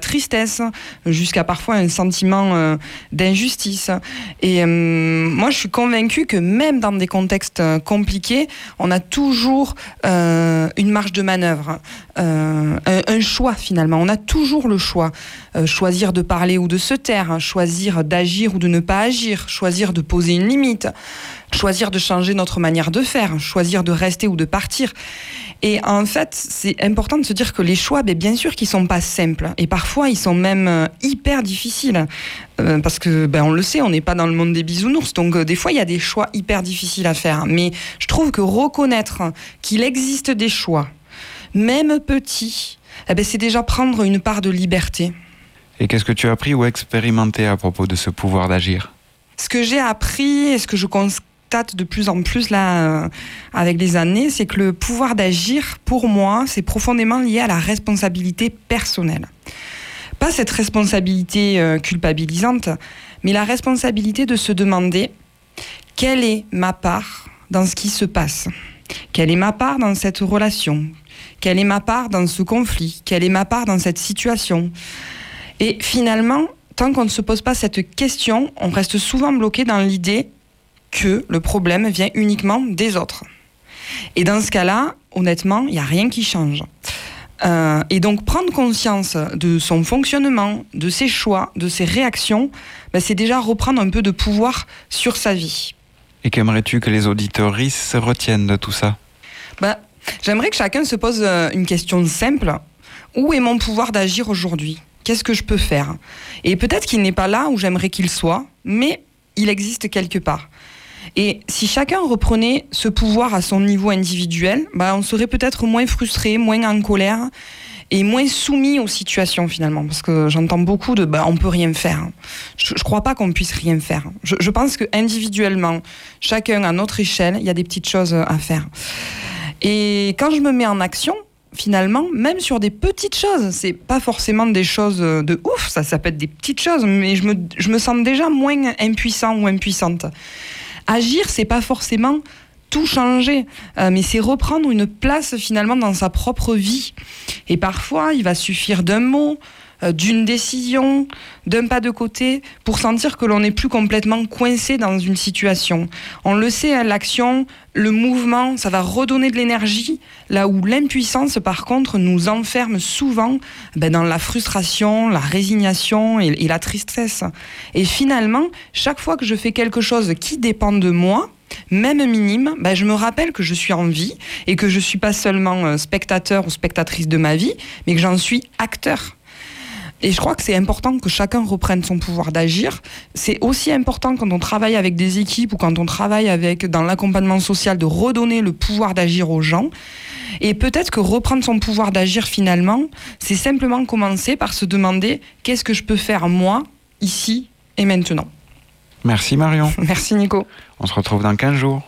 tristesse, jusqu'à parfois un sentiment d'injustice. Et moi, je suis convaincue que même dans des contextes compliqués, on a toujours une marge de manœuvre, un choix finalement. On a toujours le choix. Choisir de parler ou de se taire, choisir d'agir ou de ne pas agir, choisir de poser une limite, choisir de changer notre manière de faire, choisir de rester ou de partir. Et en fait, c'est important de se dire que les choix, bien sûr qu'ils sont pas simples. Et parfois, ils sont même hyper difficiles. Parce que, on le sait, on n'est pas dans le monde des bisounours. Donc, des fois, il y a des choix hyper difficiles à faire. Mais je trouve que reconnaître qu'il existe des choix, même petits, c'est déjà prendre une part de liberté. Et qu'est-ce que tu as appris ou expérimenté à propos de ce pouvoir d'agir ? Ce que j'ai appris et ce que je constate de plus en plus là, avec les années, c'est que le pouvoir d'agir, pour moi, c'est profondément lié à la responsabilité personnelle. Pas cette responsabilité culpabilisante, mais la responsabilité de se demander quelle est ma part dans ce qui se passe ? Quelle est ma part dans cette relation ? Quelle est ma part dans ce conflit ? Quelle est ma part dans cette situation ? Et finalement, tant qu'on ne se pose pas cette question, on reste souvent bloqué dans l'idée que le problème vient uniquement des autres. Et dans ce cas-là, honnêtement, il n'y a rien qui change. Et donc, prendre conscience de son fonctionnement, de ses choix, de ses réactions, c'est déjà reprendre un peu de pouvoir sur sa vie. Et qu'aimerais-tu que les auditeuristes se retiennent de tout ça ? J'aimerais que chacun se pose une question simple. Où est mon pouvoir d'agir aujourd'hui ? Qu'est-ce que je peux faire ? Et peut-être qu'il n'est pas là où j'aimerais qu'il soit, mais il existe quelque part. Et si chacun reprenait ce pouvoir à son niveau individuel, on serait peut-être moins frustré, moins en colère et moins soumis aux situations finalement. Parce que j'entends beaucoup de on peut rien faire. Je crois pas qu'on puisse rien faire. Je pense que individuellement, chacun à notre échelle, il y a des petites choses à faire. Et quand je me mets en action, finalement, même sur des petites choses, c'est pas forcément des choses de ouf, ça peut être des petites choses, mais je me sens déjà moins impuissant ou impuissante. Agir, c'est pas forcément tout changer, mais c'est reprendre une place finalement dans sa propre vie. Et parfois, il va suffire d'un mot, d'une décision, d'un pas de côté, pour sentir que l'on n'est plus complètement coincé dans une situation. On le sait, l'action, le mouvement, ça va redonner de l'énergie, là où l'impuissance, par contre, nous enferme souvent dans la frustration, la résignation et la tristesse. Et finalement, chaque fois que je fais quelque chose qui dépend de moi, même minime, je me rappelle que je suis en vie et que je ne suis pas seulement spectateur ou spectatrice de ma vie, mais que j'en suis acteur. Et je crois que c'est important que chacun reprenne son pouvoir d'agir. C'est aussi important quand on travaille avec des équipes ou quand on travaille dans l'accompagnement social de redonner le pouvoir d'agir aux gens. Et peut-être que reprendre son pouvoir d'agir finalement, c'est simplement commencer par se demander qu'est-ce que je peux faire moi, ici et maintenant. Merci Marion. Merci Nico. On se retrouve dans 15 jours.